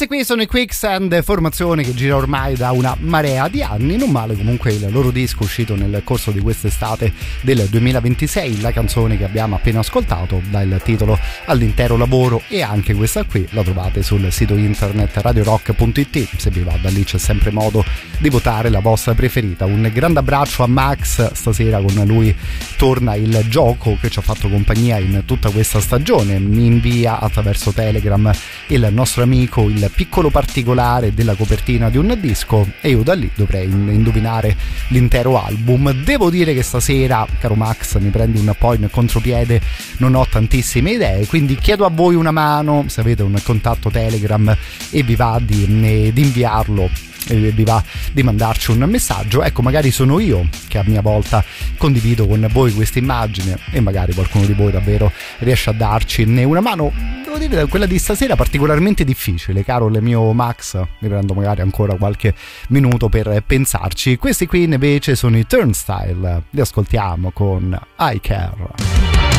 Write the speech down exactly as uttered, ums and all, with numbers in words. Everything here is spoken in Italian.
Questi qui sono i Quicksand, formazione che gira ormai da una marea di anni. Non male comunque il loro disco uscito nel corso di quest'estate del duemilaventisei. La canzone che abbiamo appena ascoltato dà il titolo all'intero lavoro, e anche questa qui la trovate sul sito internet radio rock punto it. Se vi va, da lì c'è sempre modo di votare la vostra preferita. Un grande abbraccio a Max, stasera con lui torna il gioco che ci ha fatto compagnia in tutta questa stagione. Mi invia attraverso Telegram il nostro amico il piccolo particolare della copertina di un disco, e io da lì dovrei indovinare l'intero album. Devo dire che stasera, caro Max, mi prendi un po' in contropiede, non ho tantissime idee, quindi chiedo a voi una mano se avete un contatto Telegram e vi va di, di inviarlo, e vi va di mandarci un messaggio. Ecco, magari sono io che a mia volta condivido con voi questa immagine e magari qualcuno di voi davvero riesce a darci una mano. Devo dire, quella di stasera particolarmente difficile, caro il mio Max, mi prendo magari ancora qualche minuto per pensarci. Questi qui invece sono i Turnstile, li ascoltiamo con I Care.